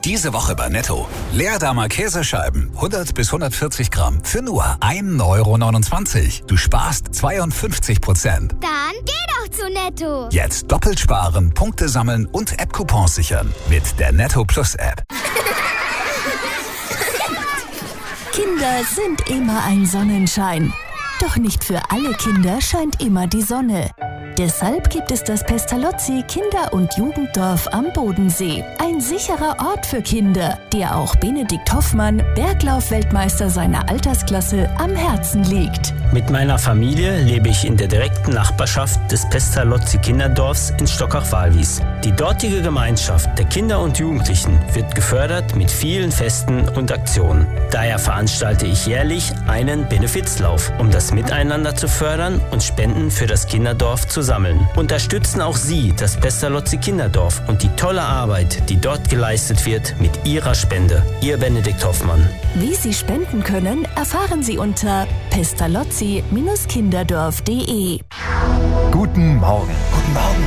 Diese Woche bei Netto. Leerdamer Käsescheiben, 100 bis 140 Gramm, für nur 1,29 €. Du sparst 52%. Dann geh doch zu Netto. Jetzt doppelt sparen, Punkte sammeln und App-Coupons sichern. Mit der Netto Plus App. Kinder sind immer ein Sonnenschein. Doch nicht für alle Kinder scheint immer die Sonne. Deshalb gibt es das Pestalozzi Kinder- und Jugenddorf am Bodensee. Ein sicherer Ort für Kinder, der auch Benedikt Hoffmann, Berglauf-Weltmeister seiner Altersklasse, am Herzen liegt. Mit meiner Familie lebe ich in der direkten Nachbarschaft des Pestalozzi Kinderdorfs in Stockach-Walwies. Die dortige Gemeinschaft der Kinder und Jugendlichen wird gefördert mit vielen Festen und Aktionen. Daher veranstalte ich jährlich einen Benefizlauf, um das Miteinander zu fördern und Spenden für das Kinderdorf zu sammeln. Unterstützen auch Sie das Pestalozzi Kinderdorf und die tolle Arbeit, die dort geleistet wird, mit Ihrer Spende. Ihr Benedikt Hoffmann. Wie Sie spenden können, erfahren Sie unter pestalozzi-kinderdorf.de. Guten Morgen. Guten Morgen.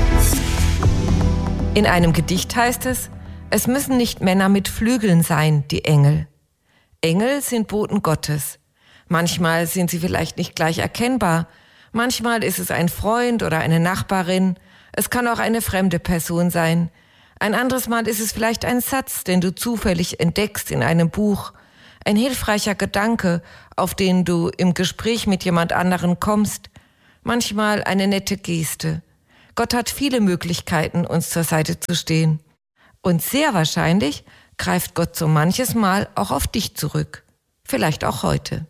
In einem Gedicht heißt es: Es müssen nicht Männer mit Flügeln sein, die Engel. Engel sind Boten Gottes. Manchmal sind sie vielleicht nicht gleich erkennbar. Manchmal ist es ein Freund oder eine Nachbarin. Es kann auch eine fremde Person sein. Ein anderes Mal ist es vielleicht ein Satz, den du zufällig entdeckst in einem Buch. Ein hilfreicher Gedanke, auf den du im Gespräch mit jemand anderen kommst. Manchmal eine nette Geste. Gott hat viele Möglichkeiten, uns zur Seite zu stehen. Und sehr wahrscheinlich greift Gott so manches Mal auch auf dich zurück. Vielleicht auch heute.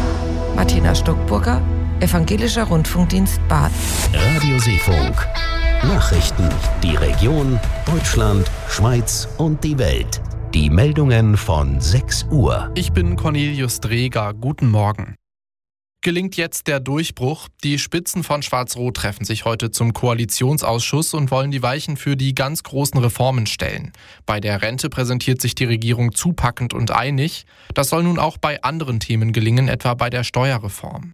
Martina Stockburger, Evangelischer Rundfunkdienst Baden. Radio Seefunk. Nachrichten, die Region, Deutschland, Schweiz und die Welt. Die Meldungen von 6 Uhr. Ich bin Cornelius Dreger. Guten Morgen. Gelingt jetzt der Durchbruch? Die Spitzen von Schwarz-Rot treffen sich heute zum Koalitionsausschuss und wollen die Weichen für die ganz großen Reformen stellen. Bei der Rente präsentiert sich die Regierung zupackend und einig. Das soll nun auch bei anderen Themen gelingen, etwa bei der Steuerreform.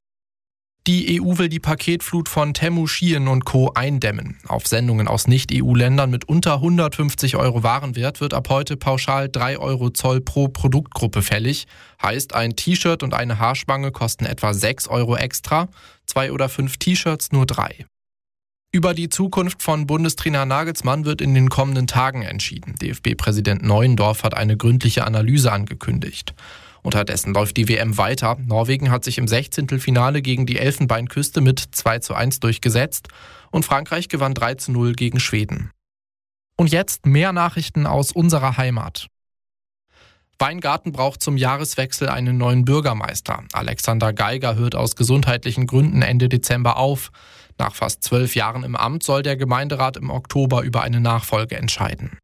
Die EU will die Paketflut von Temu Shein und Co. eindämmen. Auf Sendungen aus Nicht-EU-Ländern mit unter 150 € Warenwert wird ab heute pauschal 3 € Zoll pro Produktgruppe fällig. Heißt, ein T-Shirt und eine Haarspange kosten etwa 6 € extra, 2 oder 5 T-Shirts nur 3. Über die Zukunft von Bundestrainer Nagelsmann wird in den kommenden Tagen entschieden. DFB-Präsident Neuendorf hat eine gründliche Analyse angekündigt. Unterdessen läuft die WM weiter. Norwegen hat sich im 16. gegen die Elfenbeinküste mit 2:1 durchgesetzt und Frankreich gewann 3:0 gegen Schweden. Und jetzt mehr Nachrichten aus unserer Heimat. Weingarten braucht zum Jahreswechsel einen neuen Bürgermeister. Alexander Geiger hört aus gesundheitlichen Gründen Ende Dezember auf. Nach fast 12 Jahren im Amt soll der Gemeinderat im Oktober über eine Nachfolge entscheiden.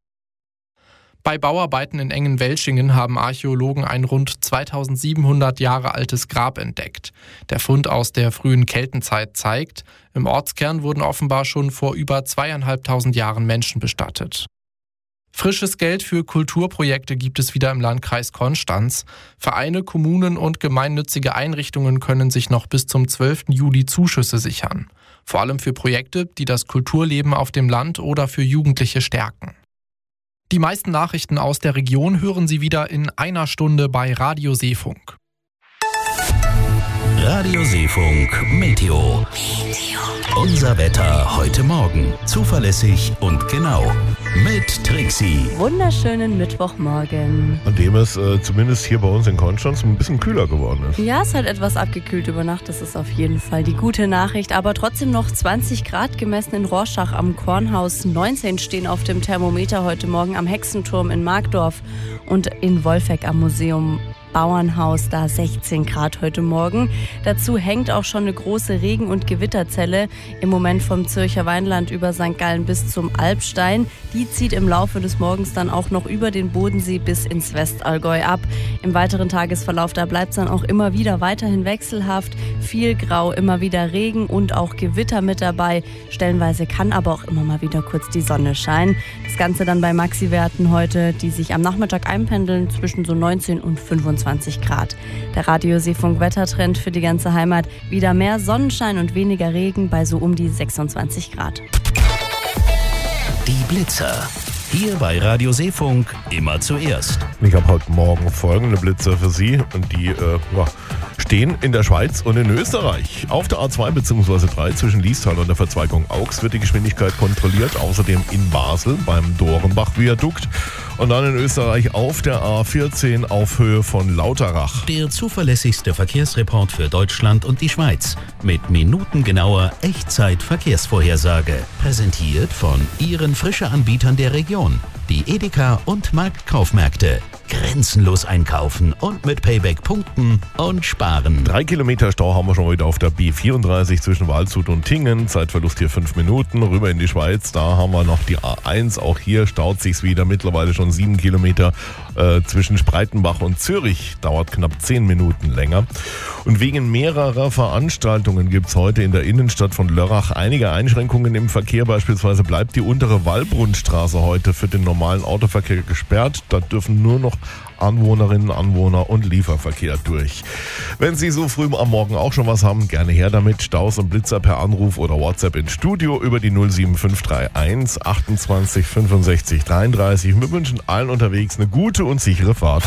Bei Bauarbeiten in Engen-Welschingen haben Archäologen ein rund 2700 Jahre altes Grab entdeckt. Der Fund aus der frühen Keltenzeit zeigt, im Ortskern wurden offenbar schon vor über 2500 Jahren Menschen bestattet. Frisches Geld für Kulturprojekte gibt es wieder im Landkreis Konstanz. Vereine, Kommunen und gemeinnützige Einrichtungen können sich noch bis zum 12. Juli Zuschüsse sichern. Vor allem für Projekte, die das Kulturleben auf dem Land oder für Jugendliche stärken. Die meisten Nachrichten aus der Region hören Sie wieder in einer Stunde bei Radio Seefunk. Radio Seefunk Meteo. Unser Wetter heute Morgen. Zuverlässig und genau. Mit Trixie. Wunderschönen Mittwochmorgen. An dem es zumindest hier bei uns in Konstanz ein bisschen kühler geworden ist. Ja, es hat etwas abgekühlt über Nacht. Das ist auf jeden Fall die gute Nachricht. Aber trotzdem noch 20 Grad gemessen in Rorschach am Kornhaus. 19 stehen auf dem Thermometer heute Morgen am Hexenturm in Markdorf. Und in Wolfegg am Museum Bauernhaus, da 16 Grad heute Morgen. Dazu hängt auch schon eine große Regen- und Gewitterzelle im Moment vom Zürcher Weinland über St. Gallen bis zum Alpstein. Die zieht im Laufe des Morgens dann auch noch über den Bodensee bis ins Westallgäu ab. Im weiteren Tagesverlauf, da bleibt es dann auch immer wieder weiterhin wechselhaft. Viel Grau, immer wieder Regen und auch Gewitter mit dabei. Stellenweise kann aber auch immer mal wieder kurz die Sonne scheinen. Das Ganze dann bei Maxi-Werten heute, die sich am Nachmittag einpendeln zwischen so 19 und 25 Grad. Der Radio Seefunk Wettertrend für die ganze Heimat. Wieder mehr Sonnenschein und weniger Regen bei so um die 26 Grad. Die Blitzer. Hier bei Radio Seefunk immer zuerst. Ich habe heute Morgen folgende Blitzer für Sie und die stehen in der Schweiz und in Österreich. Auf der A2 bzw. 3 zwischen Liestal und der Verzweigung Augs wird die Geschwindigkeit kontrolliert. Außerdem in Basel beim Dorenbach-Viadukt. Und dann in Österreich auf der A14 auf Höhe von Lauterach. Der zuverlässigste Verkehrsreport für Deutschland und die Schweiz. Mit minutengenauer Echtzeit-Verkehrsvorhersage. Präsentiert von Ihren Frische-Anbietern der Region. Die Edeka und Marktkaufmärkte. Grenzenlos einkaufen und mit Payback punkten und sparen. 3 Kilometer Stau haben wir schon heute auf der B34 zwischen Waldshut und Tingen. Zeitverlust hier 5 Minuten. Rüber in die Schweiz, da haben wir noch die A1. Auch hier staut sich's wieder. Mittlerweile schon 7 Kilometer zwischen Spreitenbach und Zürich. Dauert knapp 10 Minuten länger. Und wegen mehrerer Veranstaltungen gibt's heute in der Innenstadt von Lörrach einige Einschränkungen im Verkehr. Beispielsweise bleibt die untere Wallbrunnstraße heute für den normalen Autoverkehr gesperrt. Da dürfen nur noch Anwohnerinnen, Anwohner und Lieferverkehr durch. Wenn Sie so früh am Morgen auch schon was haben, gerne her damit. Staus und Blitzer per Anruf oder WhatsApp ins Studio über die 07531 28 65 33. Wir wünschen allen unterwegs eine gute und sichere Fahrt.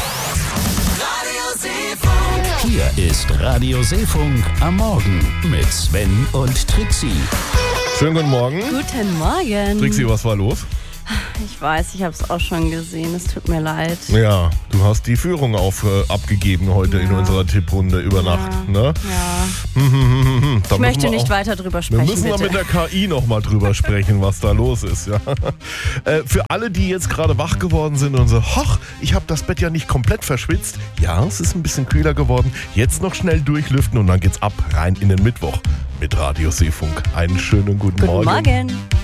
Hier ist Radio Seefunk am Morgen mit Sven und Trixie. Schönen guten Morgen. Guten Morgen. Trixie, was war los? Ich weiß, ich habe es auch schon gesehen. Es tut mir leid. Ja, du hast die Führung abgegeben heute in unserer Tipprunde über Nacht. Ne? Ja. Ich möchte nicht weiter drüber sprechen. Wir müssen mal mit der KI noch mal drüber sprechen, was da los ist. Ja. Für alle, die jetzt gerade wach geworden sind und so, hoch, ich habe das Bett ja nicht komplett verschwitzt. Ja, es ist ein bisschen kühler geworden. Jetzt noch schnell durchlüften und dann geht's ab rein in den Mittwoch mit Radio Seefunk. Einen schönen guten Morgen. Guten Morgen.